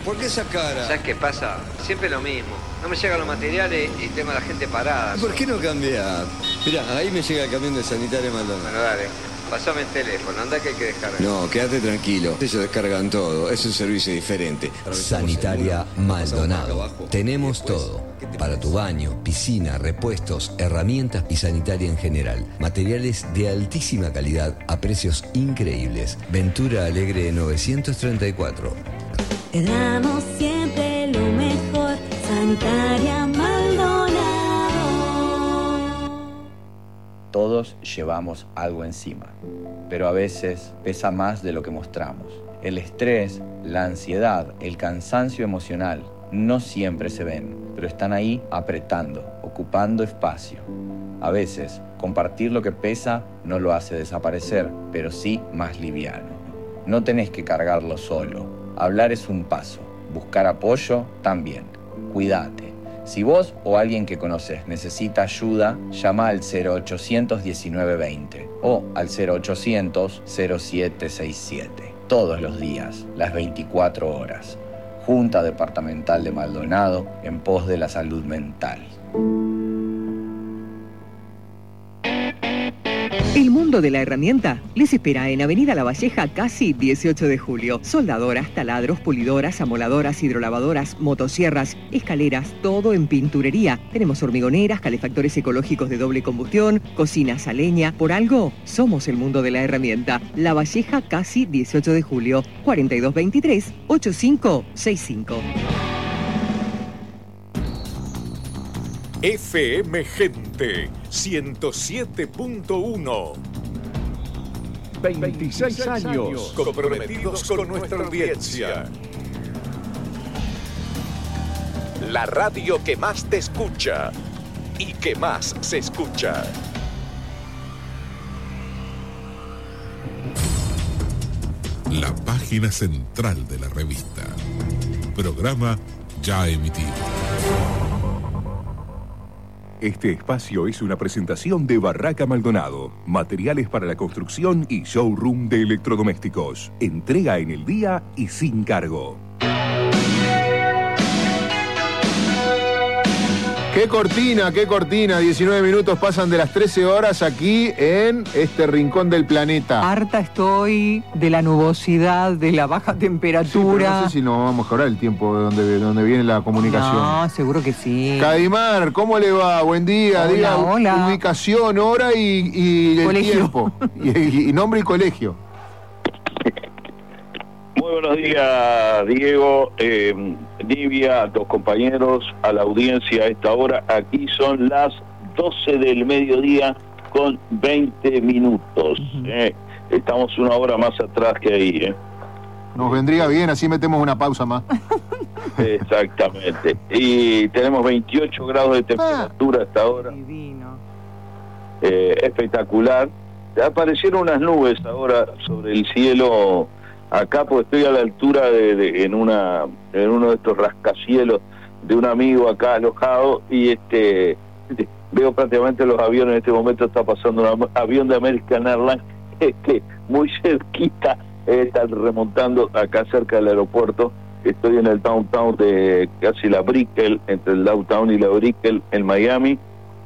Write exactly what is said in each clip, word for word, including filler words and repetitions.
¿Por qué esa cara? ¿Sabes qué pasa? Siempre lo mismo. No me llegan los materiales y tengo a la gente parada. ¿Por qué no cambiar? Mirá, ahí me llega el camión de Sanitaria Maldonado. Bueno, dale. Pasame el teléfono, anda que hay que descargar. No, quédate tranquilo. Ellos descargan todo. Es un servicio diferente. Sanitaria Maldonado. Tenemos todo. Para tu baño, piscina, repuestos, herramientas y sanitaria en general. Materiales de altísima calidad a precios increíbles. Ventura Alegre novecientos treinta y cuatro. Te damos siempre lo mejor. Sanitaria Maldonado. Todos llevamos algo encima, pero a veces pesa más de lo que mostramos. El estrés, la ansiedad, el cansancio emocional no siempre se ven, pero están ahí apretando, ocupando espacio. A veces, compartir lo que pesa no lo hace desaparecer, pero sí más liviano. No tenés que cargarlo solo. Hablar es un paso, buscar apoyo también. Cuídate. Si vos o alguien que conoces necesita ayuda, llama al cero ochocientos diecinueve veinte o al cero ochocientos cero siete sesenta y siete. Todos los días, las veinticuatro horas. Junta Departamental de Maldonado en pos de la salud mental. El mundo de la herramienta les espera en Avenida La Valleja, casi dieciocho de julio. Soldadoras, taladros, pulidoras, amoladoras, hidrolavadoras, motosierras, escaleras, todo en pinturería. Tenemos hormigoneras, calefactores ecológicos de doble combustión, cocinas a leña. Por algo, somos el mundo de la herramienta. La Valleja, casi dieciocho de julio. cuarenta y dos veintitrés, ochenta y cinco sesenta y cinco. F M Gente ciento siete punto uno. veintiséis años comprometidos con nuestra audiencia. La radio que más te escucha y que más se escucha. La página central de la revista. Programa ya emitido. Este espacio es una presentación de Barraca Maldonado, materiales para la construcción y showroom de electrodomésticos. Entrega en el día y sin cargo. Qué cortina, qué cortina. diecinueve minutos pasan de las trece horas aquí en este rincón del planeta. Harta estoy de la nubosidad, de la baja temperatura. Sí, no sé si nos va a mejorar el tiempo de donde, de donde viene la comunicación. No, seguro que sí. Cadimar, ¿cómo le va? Buen día. Hola, Diga hola. Ubicación, hora y, y el Colegio. tiempo. Y, y nombre y colegio. Muy buenos días, Diego, eh, Livia, a tus compañeros, a la audiencia a esta hora. Aquí son las doce del mediodía con veinte minutos. Uh-huh. eh. Estamos una hora más atrás que ahí. Eh. Nos vendría bien, así metemos una pausa más. Exactamente. Y tenemos veintiocho grados de temperatura ah, hasta ahora. Divino. Eh, espectacular. Aparecieron unas nubes ahora sobre el cielo. Acá pues estoy a la altura de, de en una en uno de estos rascacielos de un amigo acá alojado y este veo prácticamente los aviones. En este momento está pasando un avión de American Airlines este muy cerquita, eh, están remontando acá cerca del aeropuerto. Estoy en el downtown de casi la Brickell, entre el downtown y la Brickell en Miami,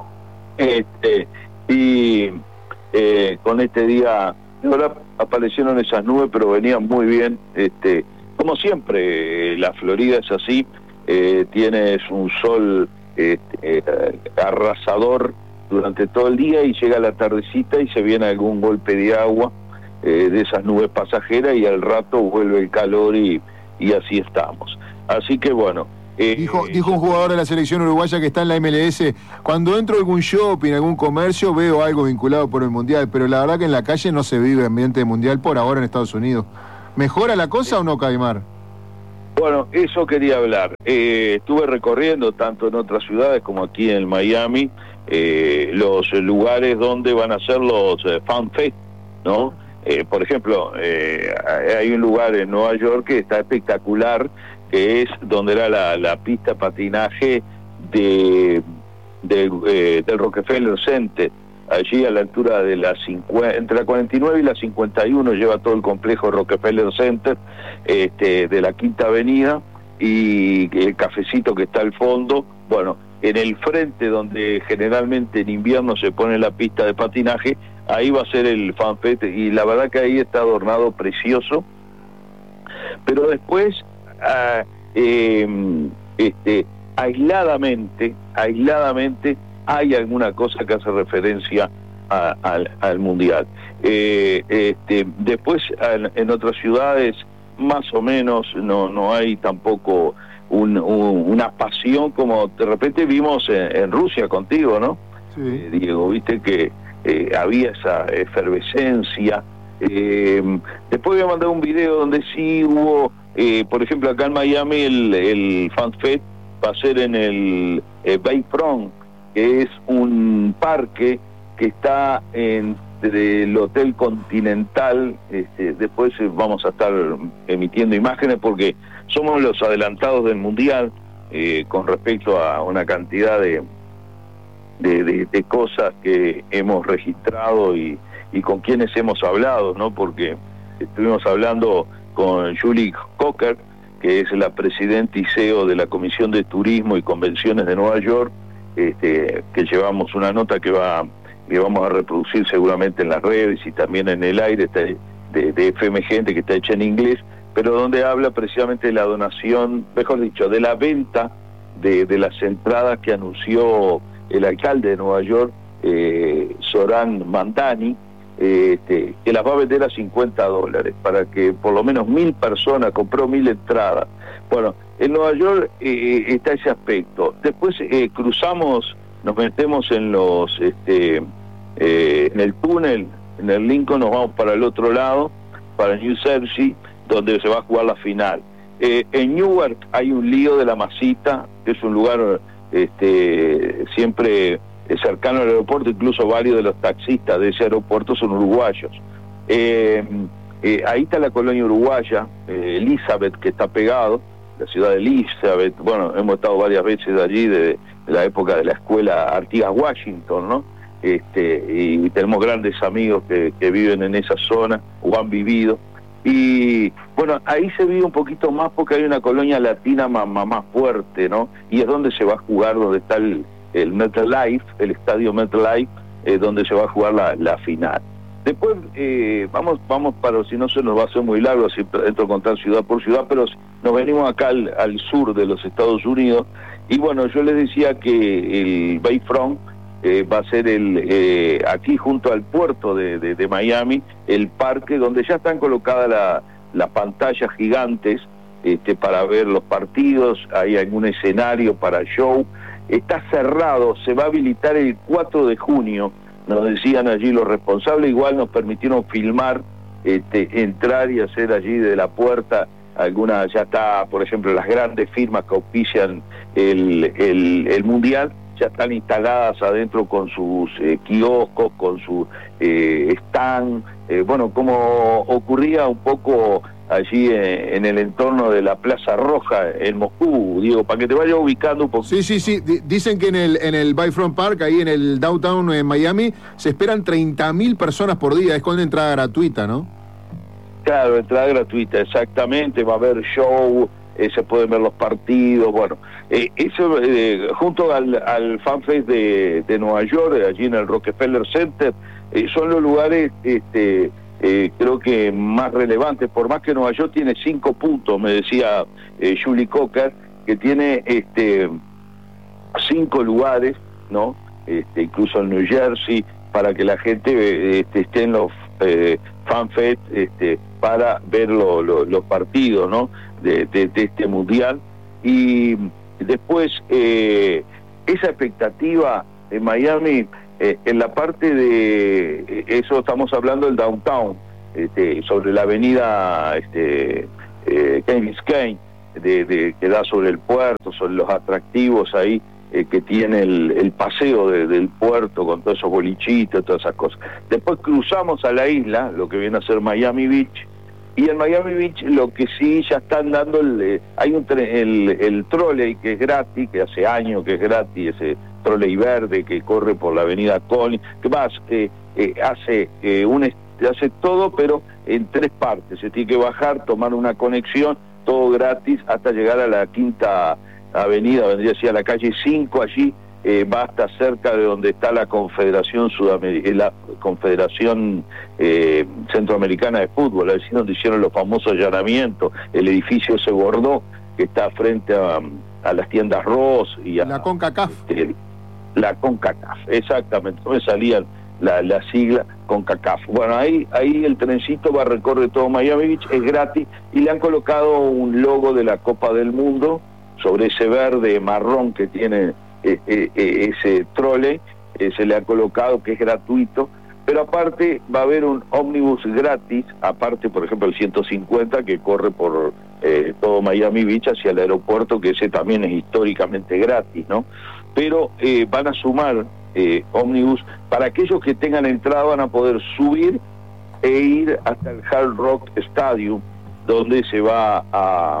este y eh, con este día ahora aparecieron esas nubes, pero venían muy bien. Este, como siempre, eh, la Florida es así, eh, tienes un sol eh, eh, arrasador durante todo el día y llega la tardecita y se viene algún golpe de agua eh, de esas nubes pasajeras y al rato vuelve el calor y, y así estamos. Así que bueno. Eh, dijo, dijo un jugador de la selección uruguaya que está en la M L S, cuando entro a algún shopping, algún comercio, veo algo vinculado por el Mundial, pero la verdad que en la calle no se vive ambiente mundial por ahora en Estados Unidos. ¿Mejora la cosa eh, o no, Cadimar? Bueno, eso quería hablar. Eh, estuve recorriendo tanto en otras ciudades como aquí en Miami, eh, los lugares donde van a ser los eh, Fan Fest, ¿no? Eh, por ejemplo, eh, hay un lugar en Nueva York que está espectacular, que es donde era la, la pista de patinaje de, de, eh, del Rockefeller Center, allí a la altura de la cincuenta, entre la cuarenta y nueve y la cincuenta y uno lleva todo el complejo Rockefeller Center, este, de la Quinta Avenida, y el cafecito que está al fondo. Bueno, en el frente donde generalmente en invierno se pone la pista de patinaje, ahí va a ser el FanFest, y la verdad que ahí está adornado precioso. Pero después, ah, eh, este, aisladamente, aisladamente hay alguna cosa que hace referencia a, al, al mundial. Eh, este, después en, en otras ciudades más o menos no no hay tampoco un, un, una pasión como de repente vimos en, en Rusia contigo, ¿no? Sí. Eh, Diego, viste que eh, había esa efervescencia. Eh, después voy a mandar un video donde sí hubo, eh, por ejemplo, acá en Miami el, el FanFest va a ser en el eh, Bayfront, que es un parque que está entre el Hotel Continental. Este, después vamos a estar emitiendo imágenes porque somos los adelantados del Mundial eh, con respecto a una cantidad de, de, de, de cosas que hemos registrado y, y con quienes hemos hablado, ¿no? Porque estuvimos hablando con Julie Cocker, que es la presidenta y C E O de la Comisión de Turismo y Convenciones de Nueva York, este, que llevamos una nota que va que vamos a reproducir seguramente en las redes y también en el aire de, de, de F M Gente, que está hecha en inglés, pero donde habla precisamente de la donación, mejor dicho, de la venta de, de las entradas que anunció el alcalde de Nueva York, eh, Zoran Mandani, eh, este, que las va a vender a cincuenta dólares, para que por lo menos mil personas, compró mil entradas. Bueno, en Nueva York eh, está ese aspecto. Después eh, cruzamos, nos metemos en los este, eh, en el túnel, en el Lincoln, nos vamos para el otro lado, para New Jersey, donde se va a jugar la final. Eh, en Newark hay un lío de la Masita, que es un lugar este, siempre cercano al aeropuerto, incluso varios de los taxistas de ese aeropuerto son uruguayos. Eh, eh, ahí está la colonia uruguaya, eh, Elizabeth, que está pegado, la ciudad de Elizabeth. Bueno, hemos estado varias veces allí de, de la época de la escuela Artigas Washington, ¿no? Este, y tenemos grandes amigos que, que viven en esa zona o han vivido. Y bueno, ahí se vive un poquito más porque hay una colonia latina más, más, más fuerte, ¿no? Y es donde se va a jugar, donde está el, el MetLife, el estadio MetLife, eh, donde se va a jugar la, la final. Después eh, vamos vamos para, si no se nos va a hacer muy largo, si entro a contar ciudad por ciudad, pero nos venimos acá al, al sur de los Estados Unidos. Y bueno, yo les decía que el Bayfront eh, va a ser el eh, aquí junto al puerto de, de, de Miami, el parque donde ya están colocadas la, las pantallas gigantes este, para ver los partidos. Hay algún escenario para show. Está cerrado, se va a habilitar el cuatro de junio, nos decían allí los responsables. Igual nos permitieron filmar, este, entrar y hacer allí de la puerta alguna, ya está, por ejemplo, las grandes firmas que auspician el, el, el Mundial, ya están instaladas adentro con sus eh, kioscos, con su eh, stand, eh, bueno, como ocurría un poco allí en, en el entorno de la Plaza Roja en Moscú, Diego, para que te vayas ubicando un poco. Sí, sí, sí, D- dicen que en el en el Bayfront Park, ahí en el downtown en Miami, se esperan treinta mil personas por día, es con entrada gratuita, ¿no? Claro, entrada gratuita, exactamente, va a haber show, eh, se pueden ver los partidos, bueno, eh, eso eh, junto al, al FanFest de, de Nueva York, allí en el Rockefeller Center, eh, son los lugares, este, eh, creo que más relevantes, por más que Nueva York tiene cinco puntos, me decía eh, Julie Cocker, que tiene este cinco lugares, ¿no? Este, incluso en New Jersey, para que la gente este, esté en los eh, FanFest este, para ver lo, lo, los partidos, ¿no? de, de, de este mundial. Y después eh, esa expectativa en Miami, eh, en la parte de eso estamos hablando del downtown, este, sobre la avenida este, eh, Key Biscayne, de, de, que da sobre el puerto, sobre los atractivos ahí eh, que tiene el, el paseo de, del puerto con todos esos bolichitos, todas esas cosas. Después cruzamos a la isla, lo que viene a ser Miami Beach, y en Miami Beach lo que sí ya están dando, el, eh, hay un tre el, el trolley que es gratis, que hace años que es gratis, ese trolley verde que corre por la avenida Collins, que más eh, eh, hace eh, un te hace todo, pero en tres partes. Se tiene que bajar, tomar una conexión, todo gratis, hasta llegar a la Quinta Avenida, vendría así a la calle cinco, allí eh, va hasta cerca de donde está la Confederación Sudamericana, la Confederación eh, Centroamericana de Fútbol, es decir, donde hicieron los famosos allanamientos, el edificio ese Bordó, que está frente a, a las tiendas Ross y a la CONCACAF. Este, la CONCACAF, exactamente, no me salían la, la sigla CONCACAF. Bueno, ahí, ahí el trencito va a recorrer todo Miami Beach, es gratis, y le han colocado un logo de la Copa del Mundo sobre ese verde marrón que tiene eh, eh, eh, ese trole, eh, se le ha colocado, que es gratuito, pero aparte va a haber un ómnibus gratis, aparte por ejemplo el ciento cincuenta que corre por eh, todo Miami Beach hacia el aeropuerto, que ese también es históricamente gratis, ¿no? Pero eh, van a sumar eh, ómnibus, para aquellos que tengan entrada van a poder subir e ir hasta el Hard Rock Stadium, donde se va a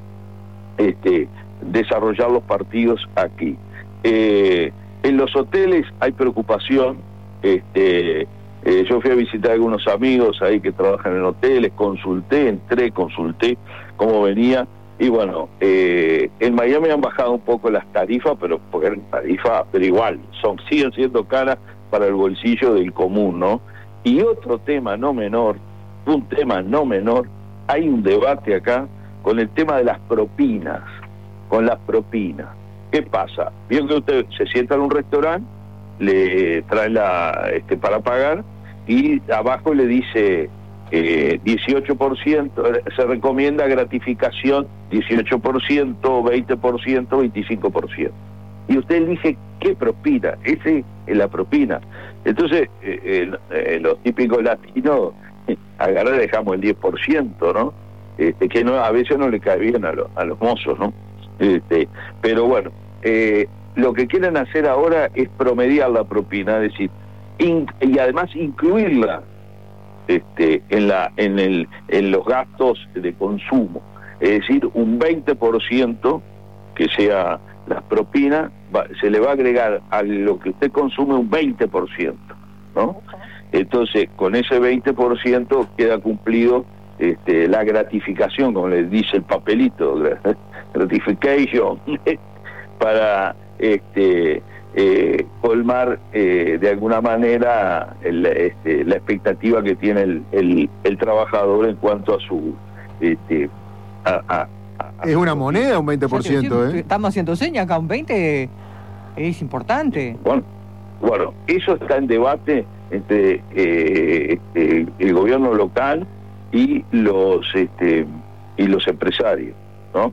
este, desarrollar los partidos aquí. Eh, en los hoteles hay preocupación. Este, eh, yo fui a visitar a algunos amigos ahí que trabajan en hoteles, consulté, entré, consulté cómo venía, y bueno, eh, en Miami han bajado un poco las tarifas, pero porque eran tarifas, pero igual, son, siguen siendo caras para el bolsillo del común, ¿no? Y otro tema no menor, un tema no menor, hay un debate acá con el tema de las propinas, con las propinas. ¿Qué pasa? Vio que usted se sienta en un restaurante, le trae la este para pagar y abajo le dice eh, dieciocho por ciento, se recomienda gratificación dieciocho por ciento, veinte por ciento, veinticinco por ciento. Y usted elige qué propina, ese es la propina. Entonces, eh, eh, eh, los típicos latinos, eh, agarrar dejamos el diez por ciento, ¿no? Este, que no, a veces no le cae bien a, lo, a los mozos, ¿no? Este, pero bueno, eh, lo que quieren hacer ahora es promediar la propina, es decir, in, y además incluirla este, en, la, en, el, en los gastos de consumo. Es decir, un veinte por ciento que sea las propinas, va, se le va a agregar a lo que usted consume un veinte por ciento, ¿no? Entonces, con ese veinte por ciento queda cumplido este, la gratificación, como le dice el papelito, gratification, para este eh, colmar eh, de alguna manera el, este, la expectativa que tiene el, el, el trabajador en cuanto a su este, a, a, a, es una moneda un veinte por ciento, ¿eh? Estamos haciendo señas acá, un veinte es importante. Bueno, bueno, eso está en debate entre eh, este, el gobierno local y los este, y los empresarios, ¿no?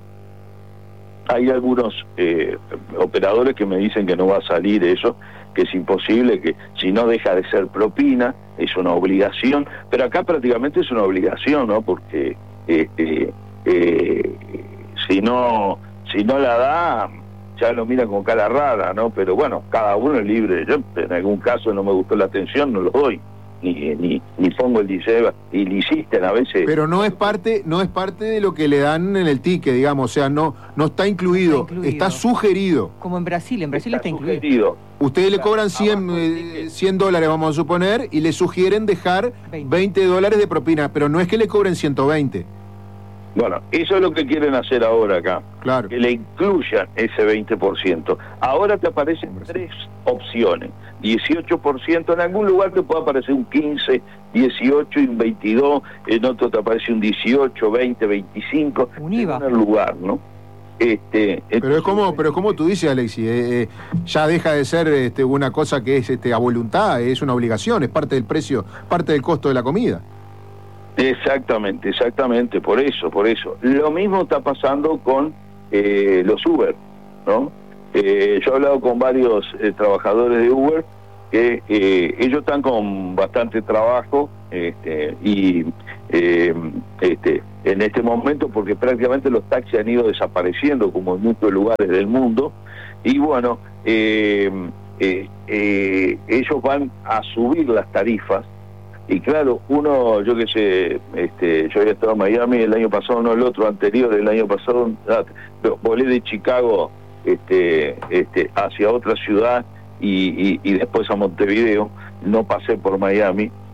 Hay algunos eh, operadores que me dicen que no va a salir eso, que es imposible, que si no deja de ser propina, es una obligación, pero acá prácticamente es una obligación, ¿no? Porque este, eh, si no si no la da, ya lo mira con cara rara, ¿no? Pero bueno, cada uno es libre. Yo en algún caso no me gustó la atención, no lo doy. Ni, ni, ni pongo el dice y le insisten a veces. Pero no es parte no es parte de lo que le dan en el ticket, digamos, o sea, no no está incluido, está, incluido. Está sugerido. Como en Brasil, en Brasil está, está incluido. Sugerido. Ustedes le cobran cien, eh, cien dólares, vamos a suponer, y le sugieren dejar veinte dólares de propina, pero no es que le cobren ciento veinte. Bueno, eso es lo que quieren hacer ahora acá. Claro. Que le incluyan ese veinte por ciento. Ahora te aparecen tres opciones. dieciocho por ciento, en algún lugar te puede aparecer un quince, dieciocho y un veintidós, en otro te aparece un dieciocho, veinte, veinticinco. Un I V A. En el lugar, ¿no? Este, pero es como pero es como tú dices, Alexis, eh, eh, ya deja de ser este, una cosa que es este, a voluntad, es una obligación, es parte del precio, parte del costo de la comida. Exactamente, exactamente, por eso, por eso. Lo mismo está pasando con eh, los Uber, ¿no? Eh, yo he hablado con varios eh, trabajadores de Uber que eh, ellos están con bastante trabajo este, y eh, este, en este momento porque prácticamente los taxis han ido desapareciendo como en muchos lugares del mundo y bueno, eh, eh, eh, ellos van a subir las tarifas. Y claro, uno, yo qué sé, este, yo había estado en Miami el año pasado, no el otro, anterior, el año pasado, volé de Chicago este, este, hacia otra ciudad y, y, y después a Montevideo, no pasé por Miami,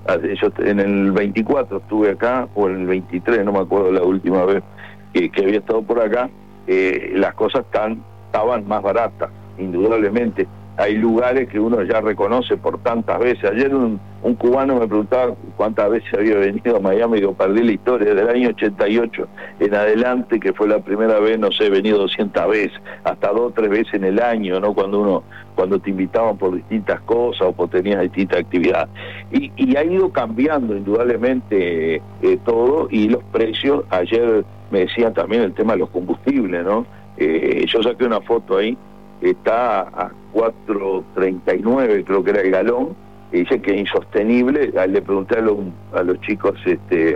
yo en el veinticuatro estuve acá, o en el veintitrés, no me acuerdo la última vez que, que había estado por acá, eh, las cosas tan, estaban más baratas, indudablemente. Hay lugares que uno ya reconoce por tantas veces. Ayer un, un cubano me preguntaba cuántas veces había venido a Miami, y digo, perdí la historia, del año ochenta y ocho en adelante, que fue la primera vez, no sé, he venido doscientas veces, hasta dos o tres veces en el año, ¿no? Cuando uno, cuando te invitaban por distintas cosas o por tenías distintas actividades. Y, y ha ido cambiando indudablemente eh, todo, y los precios, ayer me decían también el tema de los combustibles, ¿no? Eh, yo saqué una foto ahí, está a cuatro treinta y nueve, creo que era el galón, y dice que es insostenible. Le pregunté a los, a los chicos este,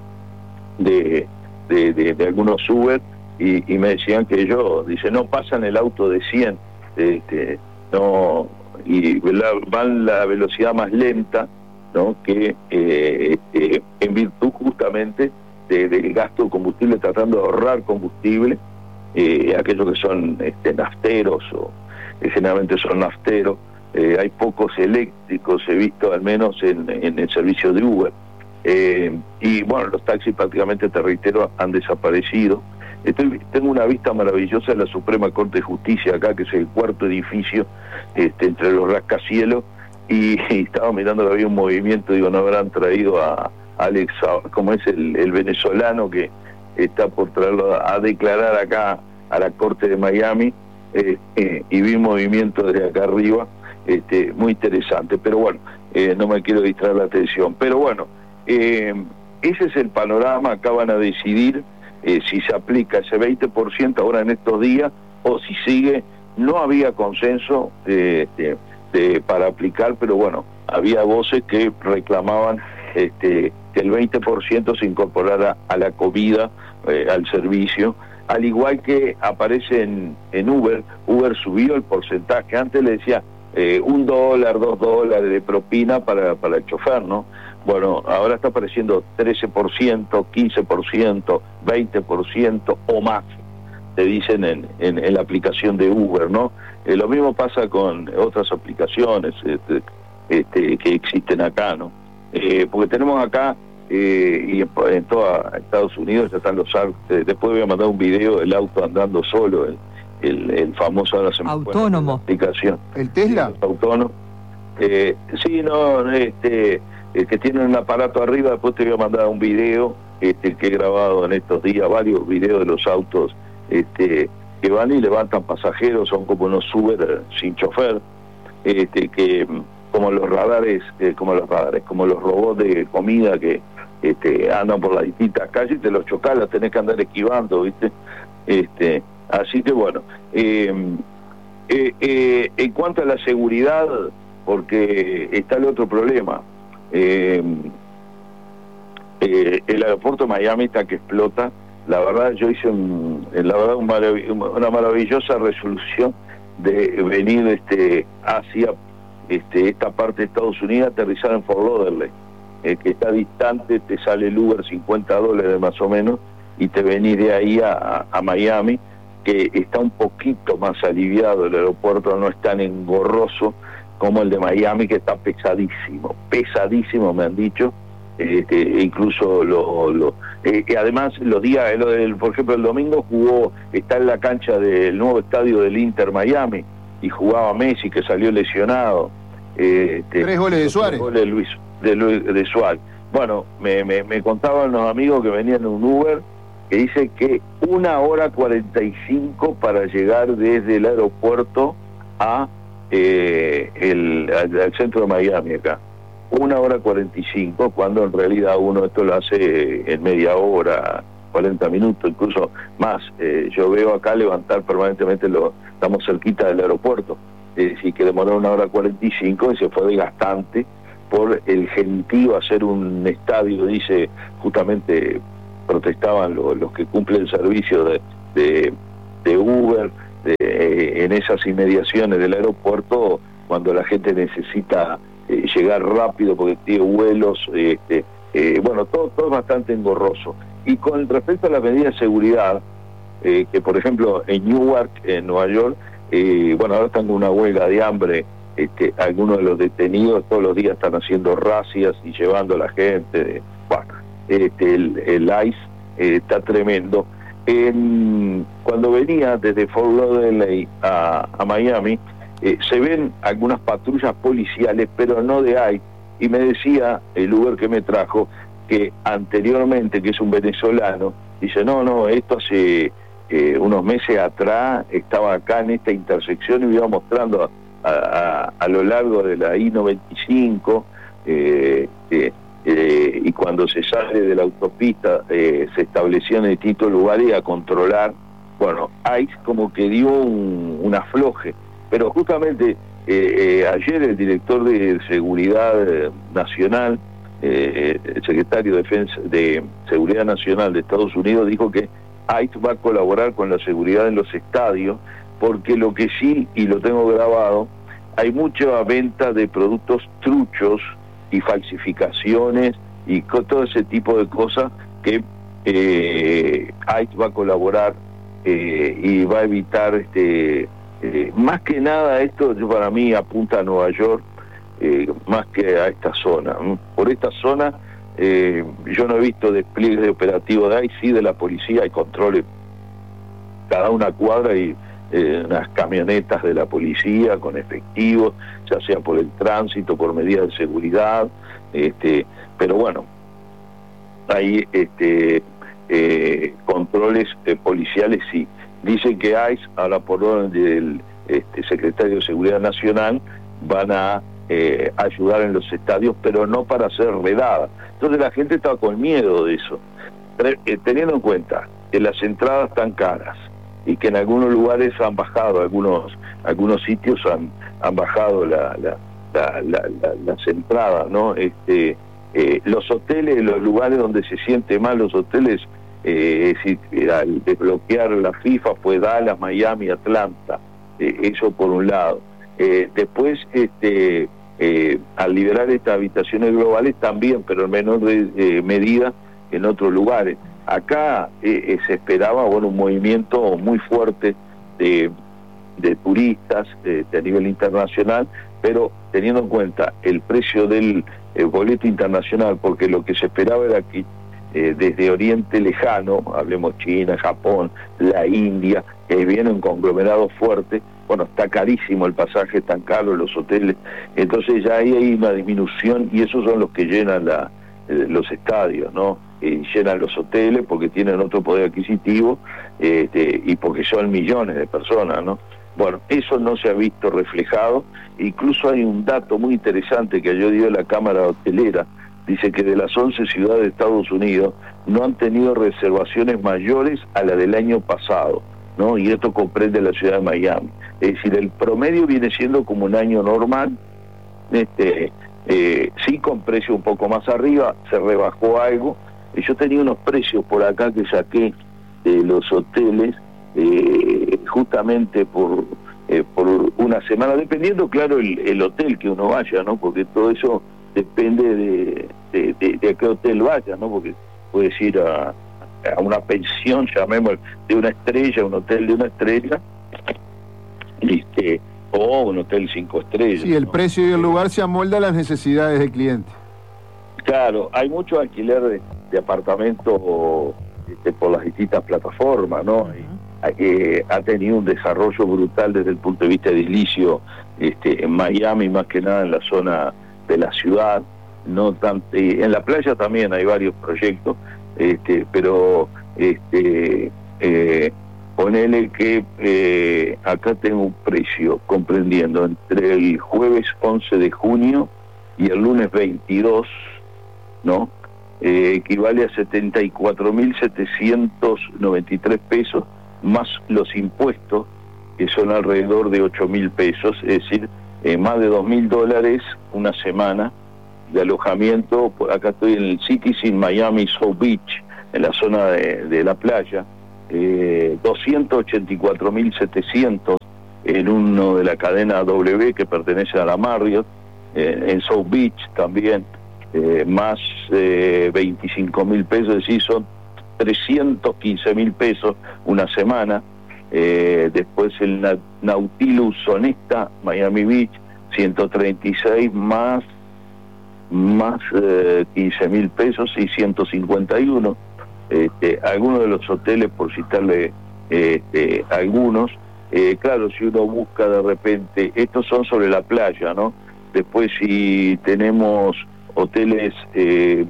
de, de, de, de algunos Uber, y, y me decían que ellos, dice, no pasan el auto de cien, este, no, y la, van la velocidad más lenta, ¿no? Que eh, este, en virtud justamente de, del gasto de combustible, tratando de ahorrar combustible. Eh, aquellos que son este, nafteros, o eh, generalmente son nafteros, eh, hay pocos eléctricos, he visto al menos en, en el servicio de Uber, eh, y bueno, los taxis prácticamente, te reitero, han desaparecido. Estoy, tengo una vista maravillosa de la Suprema Corte de Justicia acá, que es el cuarto edificio este, entre los rascacielos, y, y estaba mirando que había un movimiento, digo, no habrán traído a Alex, como es el, el venezolano que está por traerlo a, a declarar acá a la Corte de Miami, eh, eh, y vi movimiento desde acá arriba, este, muy interesante, pero bueno, eh, no me quiero distraer la atención, pero bueno, eh, ese es el panorama. Acá van a decidir eh, si se aplica ese veinte por ciento ahora en estos días, o si sigue. No había consenso eh, de, de, para aplicar, pero bueno, había voces que reclamaban este, que el veinte por ciento se incorporara a la comida, eh, al servicio, al igual que aparece en, en Uber. Uber subió el porcentaje, antes le decía eh, un dólar, dos dólares de propina para, para el chofer, ¿no? Bueno, ahora está apareciendo trece por ciento, quince por ciento, veinte por ciento o más, te dicen en, en, en la aplicación de Uber, ¿no? Eh, lo mismo pasa con otras aplicaciones este, este, que existen acá, ¿no? Eh, porque tenemos acá, eh, y en, en toda Estados Unidos ya están los autos. Eh, después voy a mandar un video del auto andando solo, el, el, el famoso, ahora se me autónomo, aplicación. ¿El Tesla? Sí, autónomo. Eh, sí, no, este, el que tiene un aparato arriba. Después te voy a mandar un video este, que he grabado en estos días, varios videos de los autos este, que van y levantan pasajeros, son como unos Uber sin chofer, este, que como los radares, eh, como los radares, como los robots de comida que este, andan por las distintas calles y te los chocas, las tenés que andar esquivando, ¿viste? Este, así que bueno, eh, eh, eh, en cuanto a la seguridad, porque está el otro problema, eh, eh, el aeropuerto de Miami está que explota. La verdad, yo hice un, la verdad un marav- una maravillosa resolución de venir este, hacia este, esta parte de Estados Unidos, aterrizar en Fort Lauderdale, eh, que está distante, te sale el Uber cincuenta dólares más o menos, y te venís de ahí a, a Miami, que está un poquito más aliviado. El aeropuerto no es tan engorroso como el de Miami, que está pesadísimo, pesadísimo me han dicho. Este, incluso lo, lo eh, además los días, lo del, por ejemplo el domingo jugó, está en la cancha del nuevo estadio del Inter Miami, y jugaba Messi, que salió lesionado. Eh, este, tres goles de Suárez. Tres goles de, Luis, de, Luis, de Suárez. Bueno, me, me, me contaban los amigos que venían en un Uber, que dice que una hora cuarenta y cinco para llegar desde el aeropuerto a eh, el, al, al centro de Miami acá. Una hora cuarenta y cinco, cuando en realidad uno esto lo hace en media hora, cuarenta minutos, incluso más. Eh, yo veo acá levantar permanentemente, lo, estamos cerquita del aeropuerto, es decir, que demoró una hora cuarenta y cinco y se fue desgastante por el gentío a hacer un estadio. Dice, justamente protestaban lo, los que cumplen el servicio de, de, de Uber de, eh, en esas inmediaciones del aeropuerto, cuando la gente necesita Eh, llegar rápido porque tiene vuelos, este, eh, bueno, todo, todo es bastante engorroso. Y con respecto a las medidas de seguridad, eh, que por ejemplo en Newark, en Nueva York, eh, bueno, ahora están con una huelga de hambre este, algunos de los detenidos todos los días están haciendo racias y llevando a la gente. Bueno, este, el, el ICE eh, está tremendo. En, cuando venía desde Fort Lauderdale a, a Miami, eh, se ven algunas patrullas policiales, pero no de ICE. Y me decía el Uber que me trajo que anteriormente, que es un venezolano, dice, no, no, esto hace eh, unos meses atrás estaba acá en esta intersección y me iba mostrando a, a, a lo largo de la I noventa y cinco, eh, eh, eh, y cuando se sale de la autopista eh, se estableció en distintos lugares a controlar. Bueno, ICE como que dio un, un afloje, pero justamente eh, eh, ayer el director de Seguridad Nacional, eh, el secretario de Defensa de Seguridad Nacional de Estados Unidos, dijo que ICE va a colaborar con la seguridad en los estadios, porque lo que sí, y lo tengo grabado, hay mucha venta de productos truchos y falsificaciones y con todo ese tipo de cosas que eh, ICE va a colaborar eh, y va a evitar, este eh, más que nada esto para mí apunta a Nueva York, eh, más que a esta zona. Por esta zona eh, yo no he visto despliegues de operativo de ICE, sí de la policía, hay controles cada una cuadra y eh, unas camionetas de la policía con efectivos, ya sea por el tránsito, por medidas de seguridad, este, pero bueno, hay este, eh, controles eh, policiales, sí. Dicen que ICE, ahora por orden del este, secretario de Seguridad Nacional, van a eh, ayudar en los estadios, pero no para hacer redadas. Entonces la gente está con miedo de eso, eh, teniendo en cuenta que las entradas están caras y que en algunos lugares han bajado, algunos algunos sitios han, han bajado la, la, la, la, la, las entradas, ¿no? Este, eh, los hoteles, los lugares donde se siente mal, los hoteles, eh, es decir, al desbloquear la FIFA fue Dallas, Miami, Atlanta, eh, eso por un lado. Eh, después, este, eh, al liberar estas habitaciones globales también, pero en menor de, eh, medida en otros lugares. Acá eh, eh, se esperaba, bueno, un movimiento muy fuerte de, de turistas eh, de a nivel internacional, pero teniendo en cuenta el precio del eh, boleto internacional, porque lo que se esperaba era que eh, desde Oriente Lejano, hablemos China, Japón, la India, que viene un conglomerado fuerte, bueno, está carísimo el pasaje, están caros los hoteles, entonces ya ahí hay una disminución y esos son los que llenan la, eh, los estadios, ¿no? Eh, llenan los hoteles porque tienen otro poder adquisitivo este, y porque son millones de personas, ¿no? Bueno, eso no se ha visto reflejado. Incluso hay un dato muy interesante que yo dio la Cámara Hotelera, dice que de las once ciudades de Estados Unidos no han tenido reservaciones mayores a la del año pasado, ¿no? Y esto comprende la ciudad de Miami. Es decir, el promedio viene siendo como un año normal, este, eh, sí con precio un poco más arriba, se rebajó algo. Yo tenía unos precios por acá que saqué de los hoteles eh, justamente por eh, por una semana, dependiendo, claro, el, el hotel que uno vaya, ¿no? Porque todo eso depende de, de, de, de a qué hotel vaya, ¿no? Porque puedes ir a, a una pensión, llamémoslo, de una estrella, un hotel de una estrella, este, o un hotel cinco estrellas. Sí, el ¿no? precio y el lugar se amolda a las necesidades del cliente. Claro, hay mucho alquiler de, de apartamentos este, por las distintas plataformas, ¿no? Uh-huh. Eh, ha tenido un desarrollo brutal desde el punto de vista edilicio este, en Miami, más que nada en la zona de la ciudad, no tan, eh, en la playa también hay varios proyectos, este, pero este, eh, ponele que eh, acá tengo un precio comprendiendo entre el jueves once de junio y el lunes veintidós, ¿no? Eh, equivale a setenta y cuatro mil setecientos noventa y tres pesos más los impuestos, que son alrededor de ocho mil pesos, es decir, eh, más de dos mil dólares una semana de alojamiento. Por acá estoy en el Citizen Miami South Beach, en la zona de, de la playa, eh, doscientos ochenta y cuatro mil setecientos en uno de la cadena W que pertenece a la Marriott, eh, en South Beach también, eh, más eh, veinticinco mil pesos, es decir, son trescientos quince mil pesos una semana. Eh, después el Nautilus Sonesta Miami Beach, ciento treinta y seis más más eh, quince mil pesos y ciento cincuenta y uno. Este, algunos de los hoteles, por citarle este, algunos, eh, claro, si uno busca de repente, estos son sobre la playa, ¿no? Después si tenemos hoteles eh,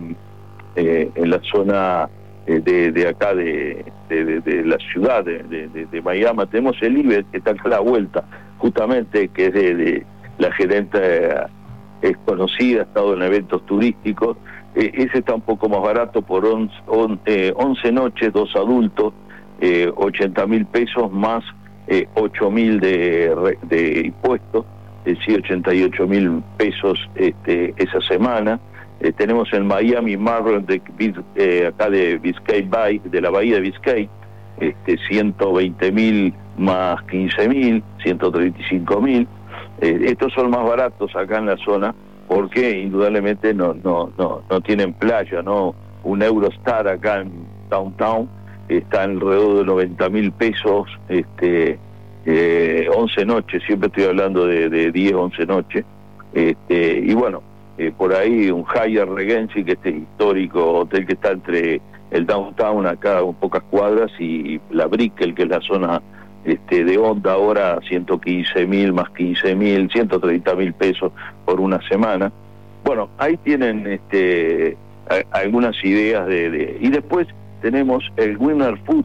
eh, en la zona eh, de, de acá de, de, de, de la ciudad de, de, de Miami, tenemos el Iber, que está acá a la vuelta, justamente, que es de, de la gerente eh, es conocida, ha estado en eventos turísticos. Eh, ese está un poco más barato por once, on, eh, once noches, dos adultos, eh, ochenta mil pesos más eh, ocho mil de, de impuestos, es decir, ochenta y ocho mil pesos este, esa semana. Eh, tenemos el Miami Marlin de eh, acá de Biscay Bay, de la bahía de Biscay, este, ciento veinte mil más quince mil, ciento treinta y cinco mil. Eh, estos son más baratos acá en la zona porque indudablemente no no no no tienen playa, ¿no? Un Eurostar acá en Downtown está alrededor de noventa mil pesos, este, eh, once noches, siempre estoy hablando de, de diez, once noches, este, y bueno, eh, por ahí un Hyatt Regency, que este histórico hotel que está entre el Downtown acá, un pocas cuadras, y la Brickell, que es la zona este, de onda, ahora ciento quince mil más quince mil, ciento treinta mil pesos por una semana. Bueno, ahí tienen este, a, algunas ideas de, de... Y después tenemos el Winner Food,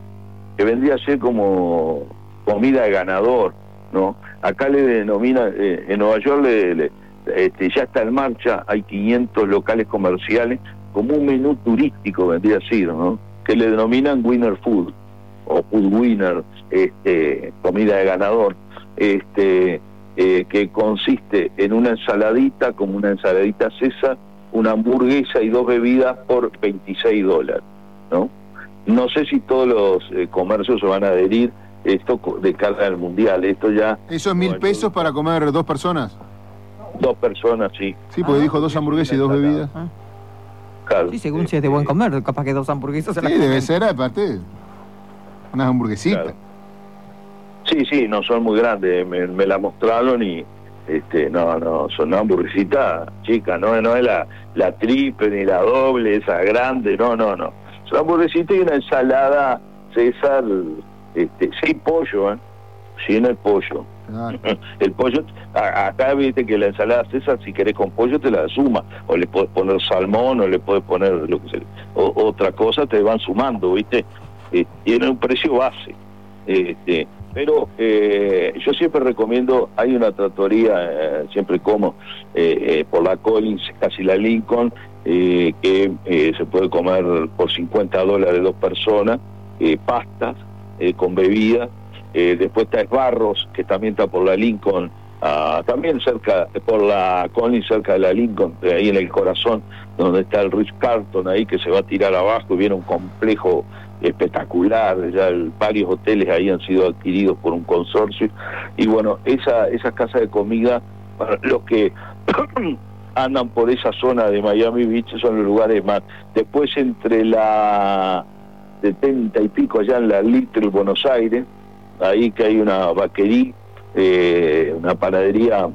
que vendría a ser como comida de ganador, ¿no? Acá le denomina, eh, en Nueva York le, le, este, ya está en marcha, hay quinientos locales comerciales, como un menú turístico vendría a ser, ¿no? Que le denominan Winner Food, o Food Winner, este, comida de ganador, este, eh, que consiste en una ensaladita, como una ensaladita César, una hamburguesa y dos bebidas por veintiséis dólares, ¿no? No sé si todos los eh, comercios se van a adherir esto de cara al mundial. Esto ya... ¿Eso es mil pesos para comer dos personas? Dos personas, sí. Sí, porque ah, dijo dos hamburguesas y dos bebidas. Ah. Claro. Sí, según si es de buen comer, capaz que dos hamburguesas se sí, la comen. Debe ser aparte unas hamburguesitas. Claro. Sí, sí, no son muy grandes, me, me la mostraron y este, no, no, son una hamburguesita chica, no, no es la, la triple ni la doble, esa grande, no, no, no. Es una hamburguesita y una ensalada César, este, sin pollo, ¿eh? Sin el pollo. Claro. El pollo, a, acá viste que la ensalada César, si querés con pollo te la suma, o le podés poner salmón, o le podés poner lo que sea, o, otra cosa, te van sumando, viste, eh, tiene un precio base, este, pero eh, yo siempre recomiendo, hay una trattoria, eh, siempre como eh, eh, por la Collins, casi la Lincoln, eh, que eh, se puede comer por cincuenta dólares dos personas, eh, pastas eh, con bebida. Eh, después está Esbarros, que también está por la Lincoln, uh, también cerca, por la Collins, cerca de la Lincoln, de ahí en el corazón, donde está el Ritz Carlton, ahí que se va a tirar abajo, y viene un complejo espectacular, ya el, varios hoteles ahí han sido adquiridos por un consorcio, y bueno, esa, esas casas de comida, para los que andan por esa zona de Miami Beach, son los lugares más. Después entre la setenta y pico allá en la Little Buenos Aires, ahí que hay una vaquería, eh, una panadería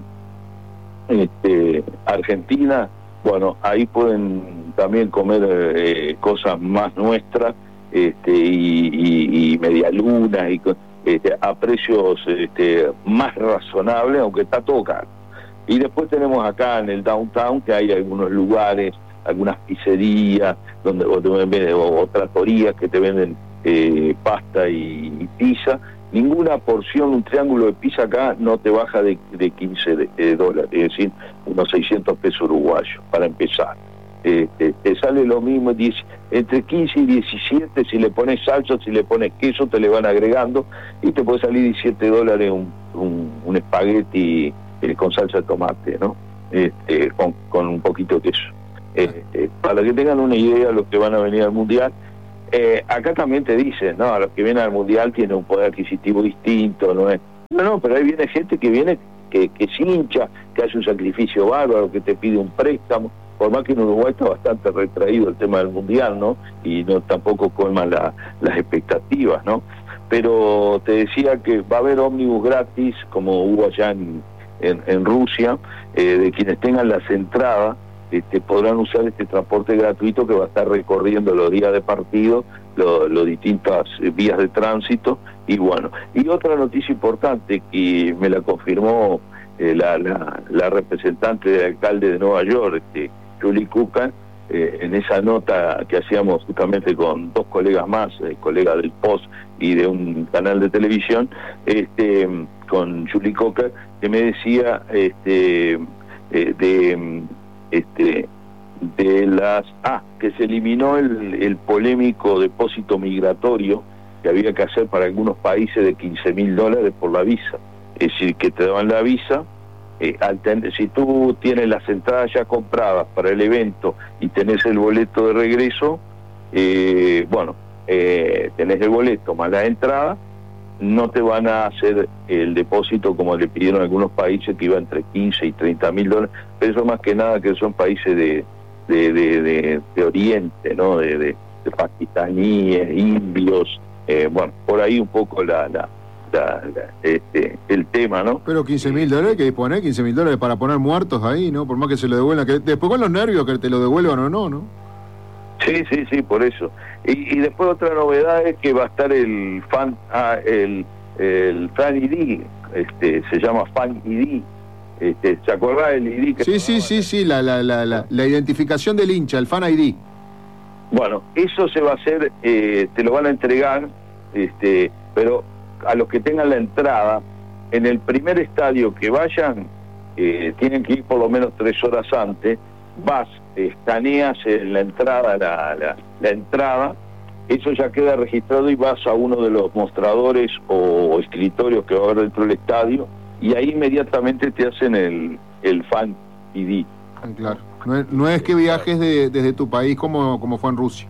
este, argentina, bueno, ahí pueden también comer eh, cosas más nuestras, este, y, y, y medialunas, y, este, a precios este, más razonables, aunque está todo caro. Y después tenemos acá en el downtown, que hay algunos lugares, algunas pizzerías, donde, o, o, o tratorías que te venden eh, pasta y, y pizza. Ninguna porción, un triángulo de pizza acá no te baja de, de quince de, de dólares, es decir, unos seiscientos pesos uruguayos, para empezar. Eh, te, te sale lo mismo, diez, entre quince y diecisiete, si le pones salsa, si le pones queso, te le van agregando, y te puede salir diecisiete dólares un, un, un espagueti eh, con salsa de tomate, ¿no? Este, con, con un poquito de queso. Este, para que tengan una idea, los que van a venir al Mundial, Eh, acá también te dicen, no, los que vienen al Mundial tienen un poder adquisitivo distinto, no es, no, no, pero ahí viene gente que viene, que, que se hincha, que hace un sacrificio bárbaro, que te pide un préstamo, por más que en Uruguay está bastante retraído el tema del Mundial, ¿no? Y no tampoco colman la, las expectativas, ¿no? Pero te decía que va a haber ómnibus gratis, como hubo allá en, en, en Rusia, eh, de quienes tengan las entradas, este, podrán usar este transporte gratuito que va a estar recorriendo los días de partido, las lo distintas vías de tránsito, y bueno. Y otra noticia importante, que me la confirmó eh, la, la, la representante del alcalde de Nueva York, este, Julie Kukan, eh, en esa nota que hacíamos justamente con dos colegas más, eh, colega del Post y de un canal de televisión, este, con Julie Kukan, que me decía este, eh, de... este de las ah que se eliminó el, el polémico depósito migratorio que había que hacer para algunos países de quince mil dólares por la visa. Es decir, que te daban la visa, eh, al ten, si tú tienes las entradas ya compradas para el evento y tenés el boleto de regreso, eh, bueno, eh, tenés el boleto más la entrada, no te van a hacer el depósito como le pidieron algunos países, que iba entre quince y treinta mil dólares, pero eso más que nada que son países de de, de, de, de Oriente, ¿no? De, de, de pakistaníes, indios, eh, bueno, por ahí un poco la, la, la, la este, el tema, ¿no? Pero quince mil dólares que disponer, quince mil dólares para poner muertos ahí, ¿no? Por más que se lo devuelvan, que después con los nervios que te lo devuelvan o no, ¿no? Sí, sí, sí, por eso. Y, y después otra novedad es que va a estar el fan, ah, el, el Fan I D, este, se llama Fan I D. Este, ¿se acuerda del I D? Que sí, sí, sí, sí, la, la, la, la, la identificación del hincha, el Fan I D. Bueno, eso se va a hacer, eh, te lo van a entregar, este, pero a los que tengan la entrada, en el primer estadio que vayan, eh, tienen que ir por lo menos tres horas antes, vas, escaneas en la entrada, la, la, la entrada, eso ya queda registrado y vas a uno de los mostradores o escritorios que va a haber dentro del estadio, y ahí inmediatamente te hacen el, el Fan I D. Claro, no es, no es que viajes de, desde tu país como, como fue en Rusia.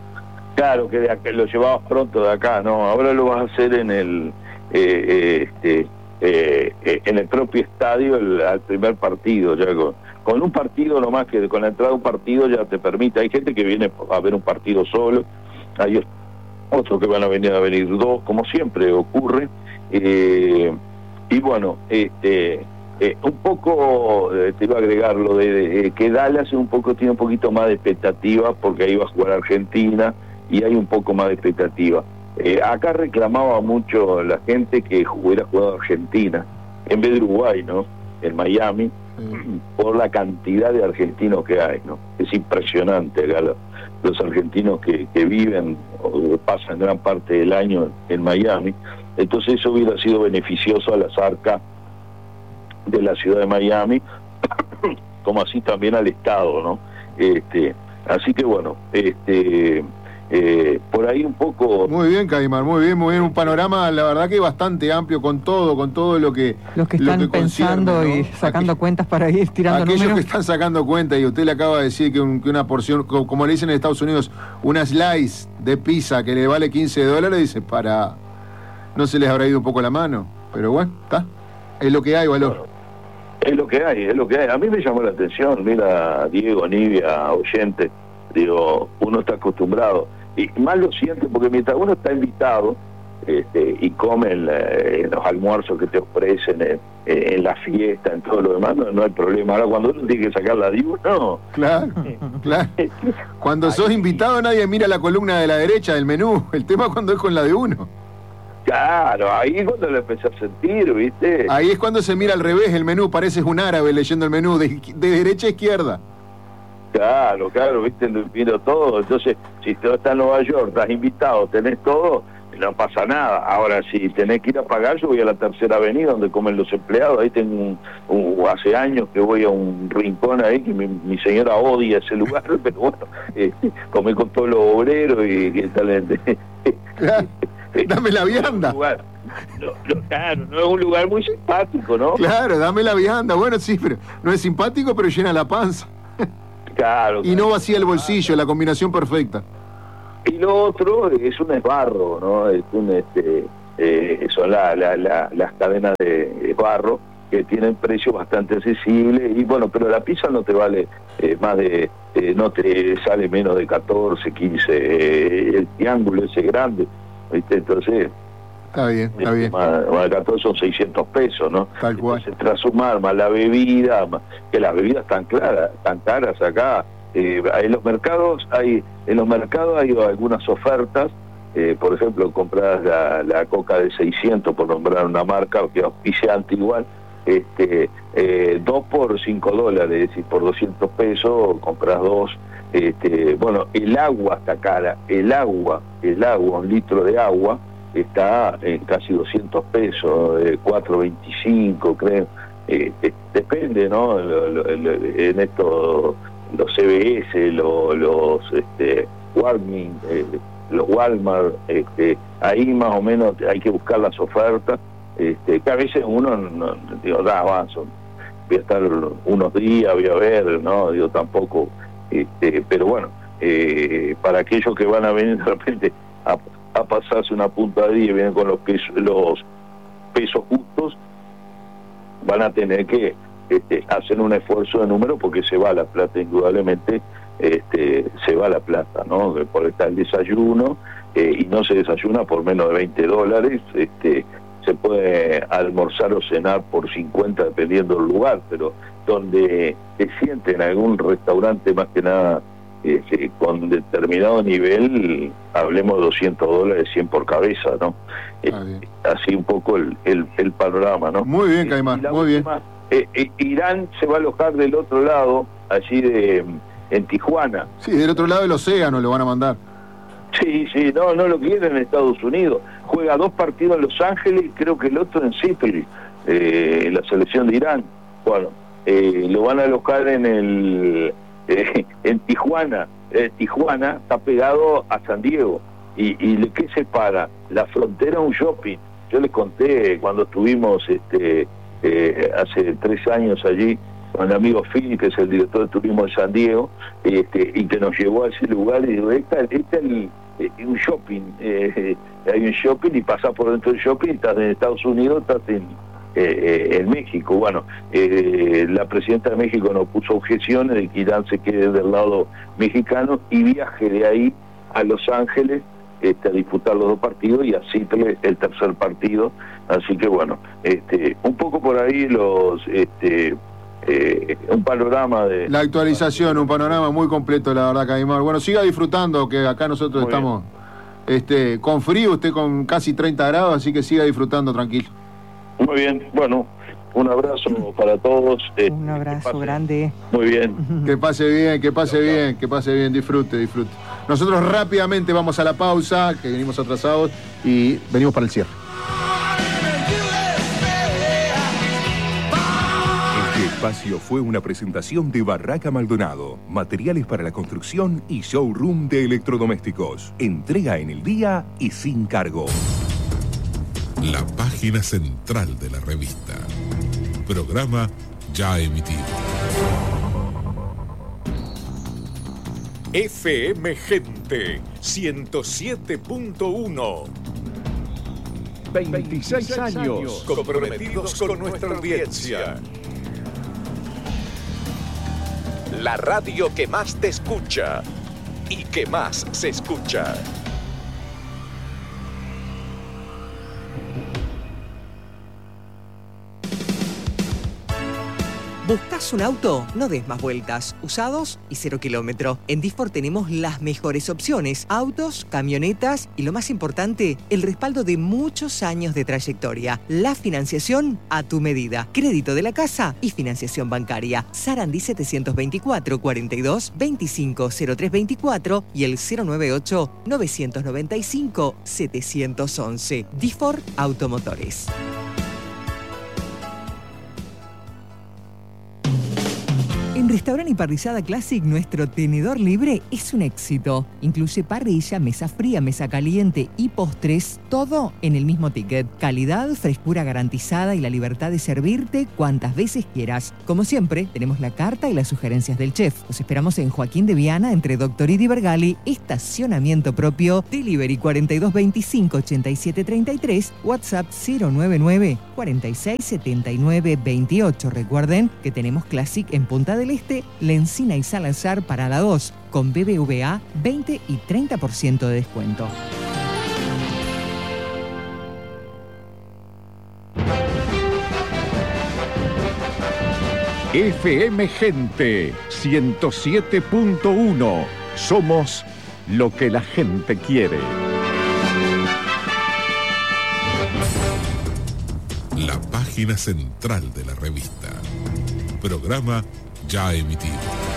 Claro, que, de acá, lo llevabas pronto de acá, no, ahora lo vas a hacer en el eh, eh, este, eh, eh, en el propio estadio, el, al primer partido, ya con, con un partido nomás, que con la entrada de un partido ya te permite. Hay gente que viene a ver un partido solo, hay otros que van a venir a venir dos, como siempre ocurre, eh, y bueno, este, eh, un poco, eh, te iba a agregar lo de, de que Dallas un poco tiene un poquito más de expectativa, porque ahí va a jugar Argentina, y hay un poco más de expectativa. Eh, acá reclamaba mucho la gente que hubiera jugado Argentina, en vez de Uruguay, ¿no? En Miami, sí. Por la cantidad de argentinos que hay, ¿no? Es impresionante acá los, los argentinos que, que viven o pasan gran parte del año en Miami. Entonces eso hubiera sido beneficioso a las arcas de la ciudad de Miami, como así también al Estado, ¿no? Este, así que bueno, este... Eh, por ahí un poco... Muy bien, Caimar, muy bien, muy bien, un panorama la verdad que bastante amplio con todo, con todo lo que... Los que están lo que pensando concierne, ¿no? y sacando Aqu cuentas para ir tirando Aquellos números. que están sacando cuentas, y usted le acaba de decir que, un, que una porción, como le dicen en Estados Unidos, una slice de pizza que le vale quince dólares, dice, para... No se les habrá ido un poco la mano, pero bueno, está, es lo que hay, valor. Bueno, es lo que hay, es lo que hay. A mí me llamó la atención, mira, Diego, Nivia, oyente, digo, uno está acostumbrado. Y más lo siente porque mientras uno está invitado este, y come en, en los almuerzos que te ofrecen, en, en la fiesta, en todo lo demás, no, no hay problema. Ahora cuando uno tiene que sacar la D I U, no. Claro, claro. Cuando sos invitado nadie mira la columna de la derecha del menú. El tema es cuando es con la de uno. Claro, ahí es cuando lo empecé a sentir, ¿viste? Ahí es cuando se mira al revés el menú, pareces un árabe leyendo el menú, de, de derecha a izquierda. Claro, claro, viste, miro todo. Entonces, si tú estás en Nueva York, estás invitado, tenés todo, no pasa nada. Ahora, si tenés que ir a pagar, yo voy a la Tercera Avenida, donde comen los empleados. Ahí tengo un, un, hace años que voy a un rincón ahí, que mi, mi señora odia ese lugar, pero bueno, eh, comí con todos los obreros y que tal. Claro, dame la vianda. No, no, claro, no es un lugar muy simpático, ¿no? Claro, dame la vianda. Bueno, sí, pero no es simpático, pero llena la panza. Claro, y no vacía el bolsillo, la combinación perfecta. Y lo otro es un esbarro, ¿no? Es un, este, eh, son la, la, la, las cadenas de esbarro que tienen precios bastante accesibles, y bueno, pero la pizza no te vale eh, más de, eh, no te sale menos de catorce, quince, eh, el triángulo ese grande, ¿viste? Entonces, Está bien, está bien. Más, más catorce son seiscientos pesos, ¿no? Tal cual. Entonces, tras sumar más la bebida, más, que las bebidas están claras, tan caras acá. Eh, en los mercados hay, en los mercados hay algunas ofertas. Eh, por ejemplo, compras la, la coca de seiscientos, por nombrar una marca, que es auspiciante igual, este, eh, dos por cinco dólares, es decir, por doscientos pesos compras dos. Este, bueno, el agua está cara, el agua, el agua, un litro de agua está en casi doscientos pesos, eh, cuatro veinticinco creo, eh, eh, depende, ¿no? Lo, lo, lo, en esto, los C V S, lo, los este, Walmart, eh, los Walmart, este, ahí más o menos hay que buscar las ofertas, este, que a veces uno, no, digo, da avanzo, voy a estar unos días, voy a ver, ¿no? Digo, tampoco, este, pero bueno, eh, para aquellos que van a venir de repente a, a pasarse una puntadilla y vienen con los pesos, los pesos justos, van a tener que este, hacer un esfuerzo de número porque se va la plata, indudablemente. Este, se va la plata, ¿no? Por estar el desayuno, eh, y no se desayuna por menos de veinte dólares, este, se puede almorzar o cenar por cincuenta dependiendo del lugar, pero donde se siente en algún restaurante más que nada este, con determinado nivel, hablemos de doscientos dólares, cien por cabeza, ¿no? Eh, así un poco el, el, el panorama, ¿no? Muy bien, Caimán, muy última, bien. Eh, eh, Irán se va a alojar del otro lado, allí de... en Tijuana. Sí, del otro lado del océano lo van a mandar. Sí, sí, no, no lo quieren en Estados Unidos. Juega dos partidos en Los Ángeles y creo que el otro en Sipri, eh, la selección de Irán. Bueno, eh, lo van a alojar en el eh, en Tijuana. Eh, Tijuana está pegado a San Diego. ¿Y, y qué separa? La frontera, un shopping. Yo les conté cuando estuvimos este, eh, hace tres años allí, con el amigo Phil, que es el director de turismo de San Diego, este, y que nos llevó a ese lugar, y digo, esta es un shopping, eh, hay un shopping y pasás por dentro del shopping, estás en Estados Unidos, estás en, eh, en México. Bueno, eh, la presidenta de México nos puso objeciones de que Irán se quede del lado mexicano y viaje de ahí a Los Ángeles este, a disputar los dos partidos y a Seattle el tercer partido. Así que bueno, este, un poco por ahí los... este Eh, un panorama de... La actualización, un panorama muy completo, la verdad, Caimán. Bueno, siga disfrutando, que acá nosotros muy estamos este, con frío, usted con casi treinta grados, así que siga disfrutando tranquilo. Muy bien, bueno, un abrazo para todos. Eh, un abrazo grande. Muy bien. Que pase bien, que pase bien, que pase bien, disfrute, disfrute. Nosotros rápidamente vamos a la pausa, que venimos atrasados, y venimos para el cierre. Este espacio fue una presentación de Barraca Maldonado, materiales para la construcción y showroom de electrodomésticos. Entrega en el día y sin cargo. La página central de la revista. Programa ya emitido. F M Gente ciento siete punto uno. veintiséis años comprometidos con nuestra audiencia. La radio que más te escucha y que más se escucha. ¿Buscas un auto? No des más vueltas. Usados y cero kilómetro. En Disfor tenemos las mejores opciones. Autos, camionetas y lo más importante, el respaldo de muchos años de trayectoria. La financiación a tu medida. Crédito de la casa y financiación bancaria. Sarandí setecientos veinticuatro, cuarenta y dos, veinticinco, cero tres veinticuatro y el cero noventa y ocho, novecientos noventa y cinco, setecientos once. Disfor Automotores. En Restaurante y Parrillada Classic, nuestro tenedor libre es un éxito. Incluye parrilla, mesa fría, mesa caliente y postres, todo en el mismo ticket. Calidad, frescura garantizada y la libertad de servirte cuantas veces quieras. Como siempre, tenemos la carta y las sugerencias del chef. Los esperamos en Joaquín de Viana, entre Doctor y Vergali, estacionamiento propio, delivery cuarenta y dos veinticinco, ochenta y siete treinta y tres, WhatsApp cero noventa y nueve, cuarenta y seis, setenta y nueve, veintiocho. Recuerden que tenemos Classic en Punta del Este, La Encina y Salazar para la dos, con B B V A veinte y treinta por ciento de descuento. F M Gente ciento siete punto uno. Somos lo que la gente quiere. La página central de la revista. Programa ya emitido.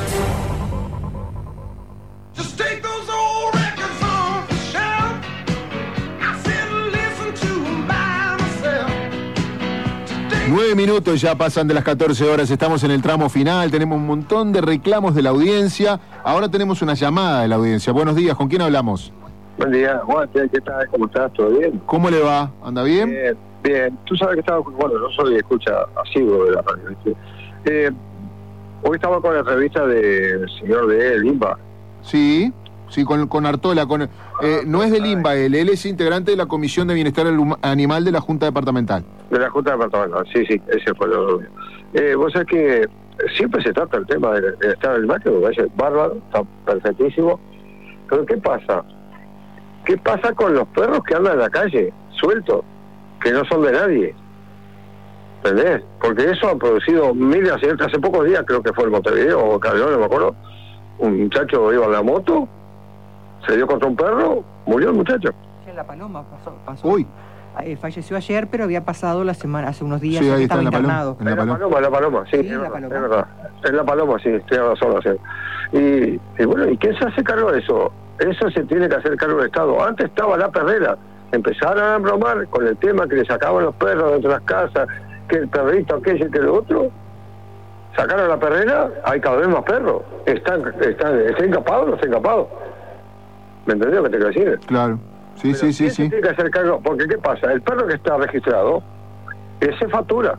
Nueve minutos ya pasan de las catorce horas, estamos en el tramo final, tenemos un montón de reclamos de la audiencia. Ahora tenemos una llamada de la audiencia. Buenos días, ¿con quién hablamos? Buen día, Juan, ¿qué tal? ¿Cómo estás? ¿Todo bien? ¿Cómo le va? ¿Anda bien? Bien, bien. Tú sabes que estaba, bueno, no soy escucha asiduo de la radio, ¿viste? Eh, hoy estaba con la revista del señor de Limba. Sí, sí, con, con Artola. Con, eh, no es de Limba, él, él es integrante de la Comisión de Bienestar Animal de la Junta Departamental. De la Junta Departamental, sí, sí, ese fue lo mío. Eh, vos sabés que siempre se trata el tema del bienestar animal, que me parece bárbaro, está perfectísimo. Pero ¿qué pasa? ¿Qué pasa con los perros que andan en la calle, sueltos, que no son de nadie? ¿Entendés? Porque eso ha producido miles, hace pocos días creo que fue en Montevideo o Calderón, no me acuerdo, un muchacho iba en la moto, se dio contra un perro, murió el muchacho. En La Paloma pasó. pasó. Uy. Eh, falleció ayer, pero había pasado la semana, hace unos días, sí, que ahí estaba está, en la internado. Paloma, en la En la Paloma, en la Paloma, sí, Sí, es, en La verdad, Paloma. es verdad. En la Paloma, sí, tiene razón. Sí. Y, y bueno, ¿y quién se hace cargo de eso? Eso se tiene que hacer cargo del Estado. Antes estaba la perrera. Empezaron a bromar con el tema que le sacaban los perros dentro de las casas, que el perrito aquello y que lo otro. Sacaron la perrera, hay cada vez más perros. Están, están, ¿Está encapado o no está encapado? ¿Me entendés lo que te quiero decir? Claro. Sí, Pero sí, sí, ¿quién se sí. tiene que hacer cargo? Porque ¿qué pasa? El perro que está registrado, ese factura.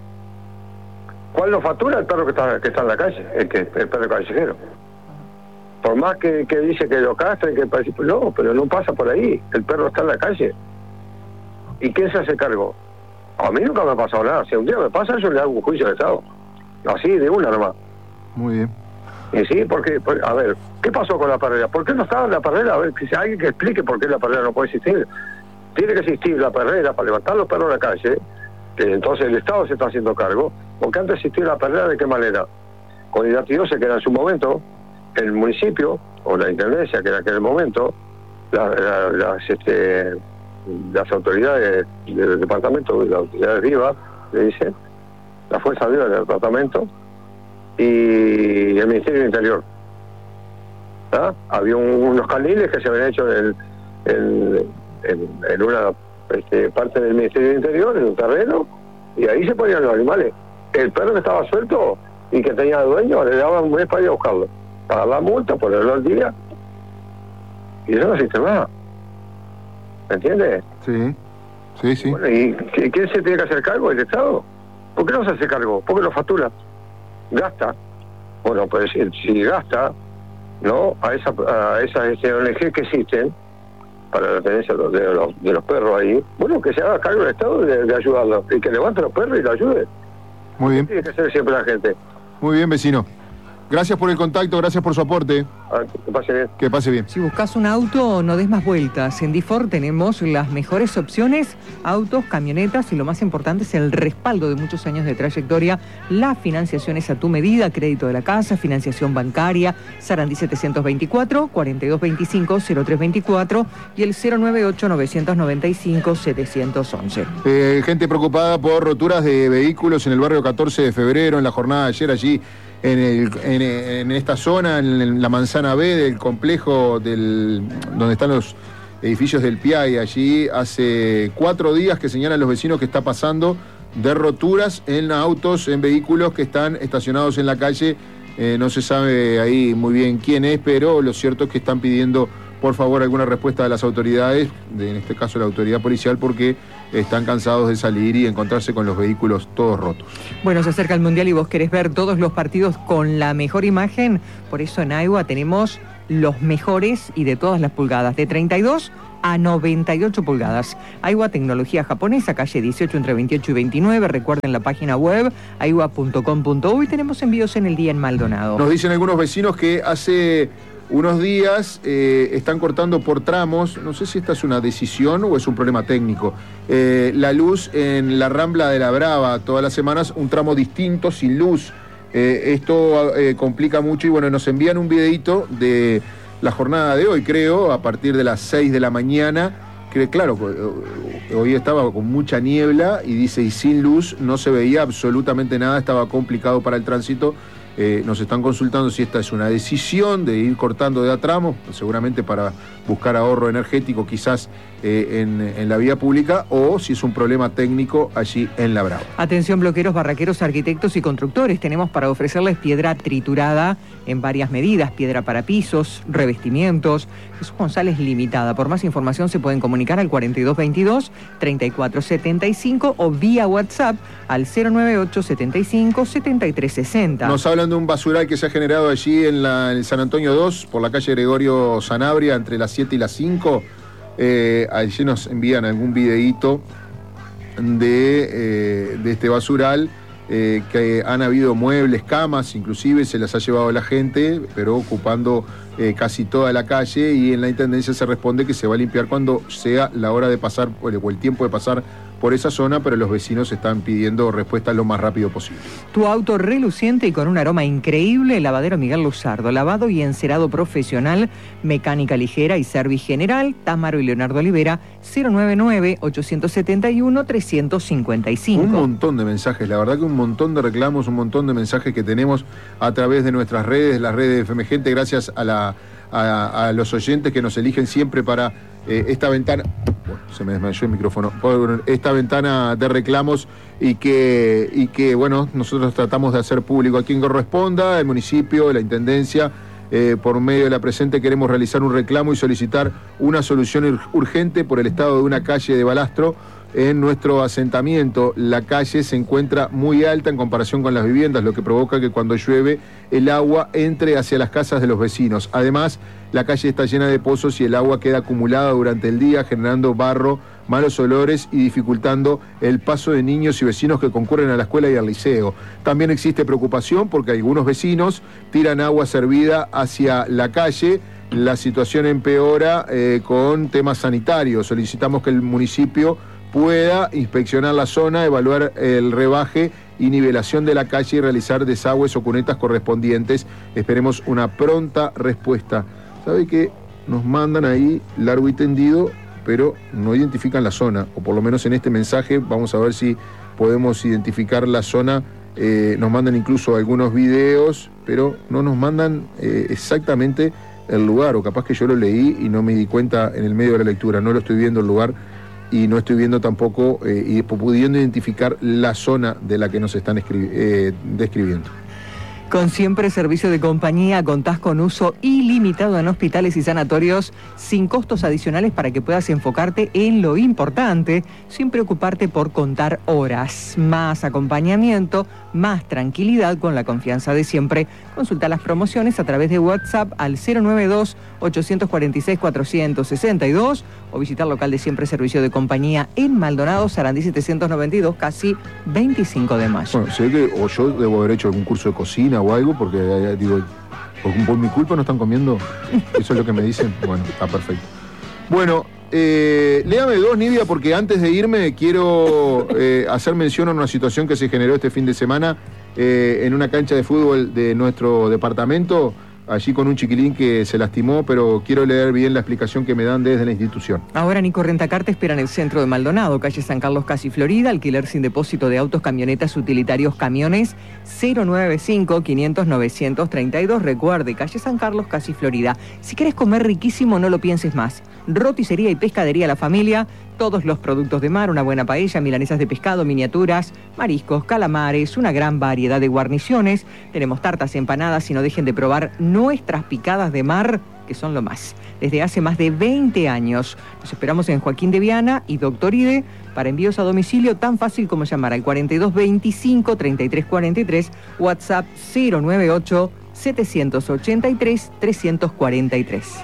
¿Cuál lo factura? El perro que está, que está en la calle, el, que, el perro callejero. Por más que, que dice que lo castra y que parece, no, pero no pasa por ahí. El perro está en la calle. ¿Y quién se hace cargo? A mí nunca me ha pasado nada. Si un día me pasa, yo le hago un juicio de Estado. Así, de una nomás. Muy bien. Y sí, porque, por- a ver, ¿qué pasó con la perrera? ¿Por qué no estaba en la perrera? A ver, que si alguien que explique por qué la perrera no puede existir. Tiene que existir la perrera para levantar los perros a la calle, que entonces el Estado se está haciendo cargo, porque antes existía la perrera, ¿de qué manera? Con el se que era en su momento, el municipio, o la intendencia, que era en aquel momento, la- la- las, este, las autoridades del departamento, las autoridades vivas, le dicen, la fuerza viva del departamento, y el Ministerio del Interior. ¿Ah? Había un- unos caniles que se habían hecho en, en, en, en una este, parte del Ministerio del Interior, en un terreno, y ahí se ponían los animales. El perro que estaba suelto y que tenía dueño, le daban un mes para ir a buscarlo, pagar la multa, ponerlo al día, y eso no existe más. ¿Me entiendes? Sí, sí, sí. Bueno, ¿y qui- quién se tiene que hacer cargo? ¿El Estado? ¿Por qué no se hace cargo? ¿Por qué lo factura? Gasta. Bueno, pues si, si gasta, ¿no? A esa a esas este, O N G que existen para la tenencia de los, de los, de los perros ahí, bueno, que se haga cargo el Estado de, de ayudarlos y que levante los perros y lo ayude. Muy bien. Tiene que ser siempre la gente. Muy bien, vecino. Gracias por el contacto, gracias por su aporte. Ah, que pase bien. Que pase bien. Si buscas un auto, no des más vueltas. En D-Ford tenemos las mejores opciones, autos, camionetas y lo más importante es el respaldo de muchos años de trayectoria. La financiación es a tu medida, crédito de la casa, financiación bancaria, Sarandí setecientos veinticuatro, cuarenta y dos veinticinco, cero tres veinticuatro y el cero nueve ocho, novecientos noventa y cinco, setecientos once. Eh, gente preocupada por roturas de vehículos en el barrio catorce de febrero, en la jornada de ayer allí en, el, en, en esta zona, en la manzana B del complejo del, donde están los edificios del P I A, y allí hace cuatro días que señalan los vecinos que está pasando de roturas en autos, en vehículos que están estacionados en la calle. Eh, no se sabe ahí muy bien quién es, pero lo cierto es que están pidiendo por favor alguna respuesta de las autoridades, de, en este caso la autoridad policial, porque están cansados de salir y encontrarse con los vehículos todos rotos. Bueno, se acerca el Mundial y vos querés ver todos los partidos con la mejor imagen, por eso en Aiwa tenemos los mejores y de todas las pulgadas, de treinta y dos a noventa y ocho pulgadas. Aiwa Tecnología Japonesa, calle dieciocho entre veintiocho y veintinueve, recuerden la página web aiwa punto com punto u y tenemos envíos en el día en Maldonado. Nos dicen algunos vecinos que hace unos días eh, están cortando por tramos, no sé si esta es una decisión o es un problema técnico, eh, la luz en la Rambla de la Brava, todas las semanas un tramo distinto, sin luz. Eh, esto eh, complica mucho y bueno, nos envían un videito de la jornada de hoy, creo, a partir de las seis de la mañana, que claro, hoy estaba con mucha niebla y dice, y sin luz, no se veía absolutamente nada, estaba complicado para el tránsito. Eh, nos están consultando si esta es una decisión de ir cortando de a tramos, seguramente para buscar ahorro energético quizás eh, en, en la vía pública, o si es un problema técnico allí en La Bravo. Atención bloqueros, barraqueros, arquitectos y constructores. Tenemos para ofrecerles piedra triturada en varias medidas, piedra para pisos, revestimientos. Jesús González Limitada. Por más información se pueden comunicar al cuarenta y dos veintidós, treinta y cuatro setenta y cinco o vía WhatsApp al cero nueve ocho setenta y cinco setenta y tres sesenta. Nos hablan de un basural que se ha generado allí en, la, en el San Antonio dos, por la calle Gregorio Sanabria, entre las siete y las cinco. Eh, allí nos envían algún videíto de, eh, de este basural, eh, que han habido muebles, camas, inclusive se las ha llevado la gente, pero ocupando eh, casi toda la calle, y en la Intendencia se responde que se va a limpiar cuando sea la hora de pasar, o el tiempo de pasar por esa zona, pero los vecinos están pidiendo respuesta lo más rápido posible. Tu auto reluciente y con un aroma increíble, Lavadero Miguel Luzardo. Lavado y encerado profesional, mecánica ligera y service general. Támaro y Leonardo Olivera, cero nueve nueve, ocho siete uno, tres cinco cinco. Un montón de mensajes, la verdad que un montón de reclamos, un montón de mensajes que tenemos a través de nuestras redes, las redes de F M Gente, gracias a, la, a, a los oyentes que nos eligen siempre para eh, esta ventana. Bueno, se me desmayó el micrófono. Esta ventana de reclamos y que, y que, bueno, nosotros tratamos de hacer público a quien corresponda, el municipio, la Intendencia. Eh, por medio de la presente queremos realizar un reclamo y solicitar una solución urgente por el estado de una calle de balastro en nuestro asentamiento. La calle se encuentra muy alta en comparación con las viviendas, lo que provoca que cuando llueve el agua entre hacia las casas de los vecinos. Además, la calle está llena de pozos y el agua queda acumulada durante el día, generando barro, malos olores y dificultando el paso de niños y vecinos que concurren a la escuela y al liceo. También existe preocupación porque algunos vecinos tiran agua servida hacia la calle. La situación empeora eh, con temas sanitarios. Solicitamos que el municipio pueda inspeccionar la zona, evaluar el rebaje y nivelación de la calle y realizar desagües o cunetas correspondientes. Esperemos una pronta respuesta. ¿Sabe qué? Nos mandan ahí largo y tendido, pero no identifican la zona, o por lo menos en este mensaje vamos a ver si podemos identificar la zona. Eh, nos mandan incluso algunos videos, pero no nos mandan eh, exactamente el lugar, o capaz que yo lo leí y no me di cuenta en el medio de la lectura, no lo estoy viendo el lugar y no estoy viendo tampoco eh, y pudiendo identificar la zona de la que nos están eh, describiendo. Con Siempre Servicio de Compañía contás con uso ilimitado en hospitales y sanatorios sin costos adicionales para que puedas enfocarte en lo importante sin preocuparte por contar horas. Más acompañamiento, más tranquilidad con la confianza de siempre. Consulta las promociones a través de WhatsApp al cero nueve dos, ocho cuatro seis, cuatro seis dos o visitar local de Siempre Servicio de Compañía en Maldonado, Sarandí setecientos noventa y dos, casi veinticinco de mayo. Bueno, se ve que o yo debo haber hecho algún curso de cocina o algo, porque eh, digo, por, por mi culpa no están comiendo. Eso es lo que me dicen. Bueno, está perfecto. Bueno, eh, léame dos, Nidia, porque antes de irme quiero eh, hacer mención a una situación que se generó este fin de semana eh, en una cancha de fútbol de nuestro departamento, allí con un chiquilín que se lastimó, pero quiero leer bien la explicación que me dan desde la institución. Ahora Nico Rentacar te espera en el centro de Maldonado, calle San Carlos Casi Florida, alquiler sin depósito de autos, camionetas, utilitarios, camiones, cero nueve cinco, quinientos, novecientos treinta y dos. Recuerde, calle San Carlos Casi Florida. Si querés comer riquísimo, no lo pienses más. Roticería y pescadería La Familia, todos los productos de mar, una buena paella, milanesas de pescado, miniaturas, mariscos, calamares, una gran variedad de guarniciones. Tenemos tartas, empanadas y no dejen de probar nuestras picadas de mar, que son lo más. Desde hace más de veinte años. Nos esperamos en Joaquín de Viana y Doctor Ide para envíos a domicilio, tan fácil como llamar al cuarenta y dos veinticinco, treinta y tres cuarenta y tres, WhatsApp cero nueve ocho, setecientos ochenta y tres, trescientos cuarenta y tres.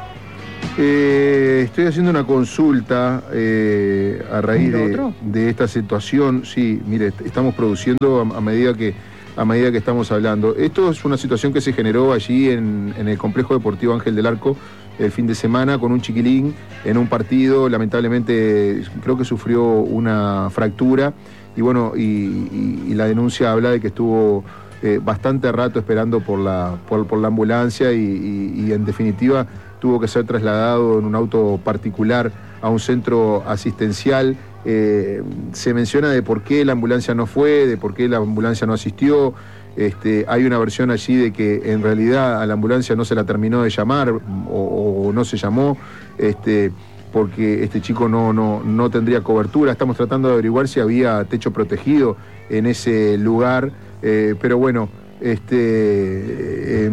Eh, estoy haciendo una consulta eh, a raíz de, de esta situación. Sí, mire, estamos produciendo a, a medida que a medida que estamos hablando. Esto es una situación que se generó allí en, en el Complejo Deportivo Ángel del Arco el fin de semana con un chiquilín en un partido. Lamentablemente creo que sufrió una fractura y bueno, y, y, y la denuncia habla de que estuvo eh, bastante rato esperando por la, por, por la ambulancia y, y, y en definitiva tuvo que ser trasladado en un auto particular a un centro asistencial. Eh, se menciona de por qué la ambulancia no fue, de por qué la ambulancia no asistió. Este, hay una versión allí de que en realidad a la ambulancia no se la terminó de llamar o, o no se llamó, este, porque este chico no, no, no tendría cobertura. Estamos tratando de averiguar si había techo protegido en ese lugar, eh, pero bueno, este, eh,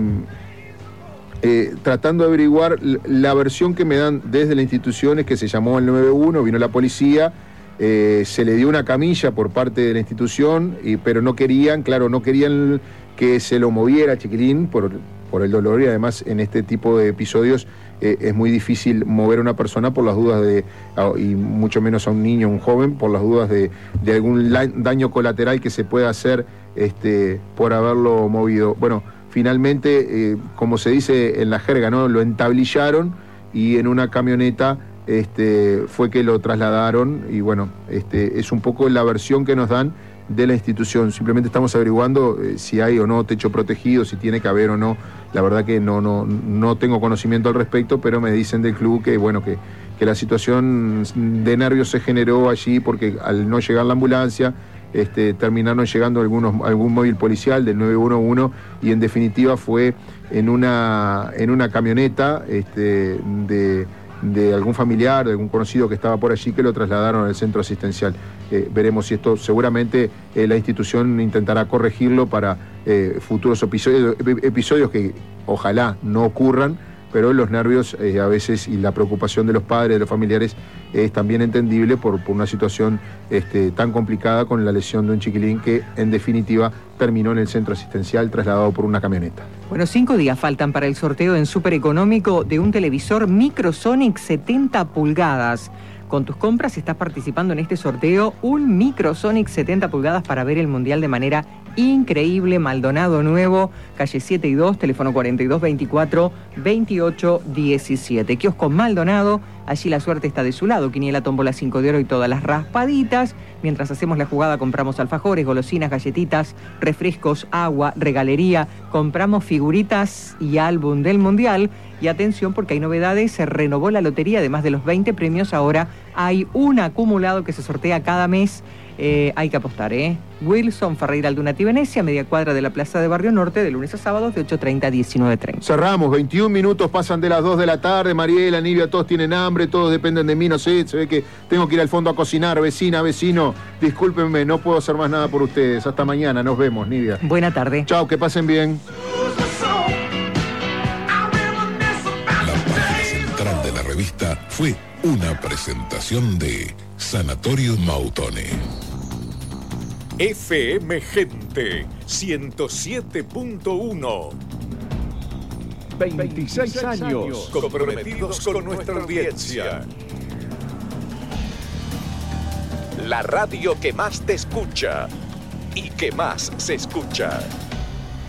eh, tratando de averiguar la versión que me dan desde la institución es que se llamó al nueve uno, vino la policía. Eh, se le dio una camilla por parte de la institución, y, pero no querían, claro, no querían que se lo moviera Chiquilín por, por el dolor, y además en este tipo de episodios eh, es muy difícil mover a una persona por las dudas de, y mucho menos a un niño, un joven, por las dudas de, de algún daño colateral que se pueda hacer este, por haberlo movido. Bueno, finalmente, eh, como se dice en la jerga, ¿no?, lo entablillaron y en una camioneta Este, fue que lo trasladaron y bueno, este, es un poco la versión que nos dan de la institución. Simplemente estamos averiguando eh, si hay o no techo protegido, si tiene que haber o no. La verdad que no, no, no tengo conocimiento al respecto, pero me dicen del club que bueno, que, que la situación de nervios se generó allí porque al no llegar la ambulancia, este, terminaron llegando algunos, algún móvil policial del nueve uno uno y en definitiva fue en una, en una camioneta este, de de algún familiar, de algún conocido que estaba por allí, que lo trasladaron al centro asistencial. Eh, veremos si esto, seguramente eh, la institución intentará corregirlo para eh, futuros episodios, episodios que ojalá no ocurran, pero los nervios eh, a veces y la preocupación de los padres, de los familiares, es también entendible por, por una situación este, tan complicada con la lesión de un chiquilín que en definitiva terminó en el centro asistencial trasladado por una camioneta. Bueno, cinco días faltan para el sorteo en Súper Económico de un televisor Microsonic setenta pulgadas. Con tus compras estás participando en este sorteo, un Microsonic setenta pulgadas para ver el Mundial de manera increíble. Maldonado Nuevo, calle siete y dos, teléfono cuarenta y dos veinticuatro veintiocho diecisiete. Kiosco Maldonado, allí la suerte está de su lado. Quiniela, tómbola, cinco de oro y todas las raspaditas. Mientras hacemos la jugada compramos alfajores, golosinas, galletitas, refrescos, agua, regalería. Compramos figuritas y álbum del Mundial. Y atención porque hay novedades, se renovó la lotería, además de los veinte premios, ahora hay un acumulado que se sortea cada mes. Eh, hay que apostar, ¿eh? Wilson Ferreira Aldunati Venecia, media cuadra de la Plaza de Barrio Norte, de lunes a sábados de ocho treinta a diecinueve treinta. Cerramos, veintiún minutos, pasan de las dos de la tarde. Mariela, Nivia, todos tienen hambre, todos dependen de mí, no sé, se ve que tengo que ir al fondo a cocinar. Vecina, vecino, discúlpenme, no puedo hacer más nada por ustedes. Hasta mañana, nos vemos, Nivia. Buena tarde. Chao, que pasen bien. De la revista fue una presentación de Sanatorio Mautone. F M Gente ciento siete punto uno. veintiséis años comprometidos con nuestra audiencia. La radio que más te escucha y que más se escucha.